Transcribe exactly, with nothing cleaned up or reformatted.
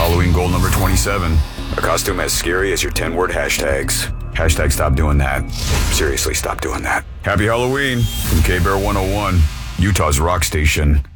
Halloween goal number twenty-seven. A costume as scary as your ten-word hashtags. Hashtag stop doing that. Seriously, stop doing that. Happy Halloween from K-Bear one oh one, Utah's rock station.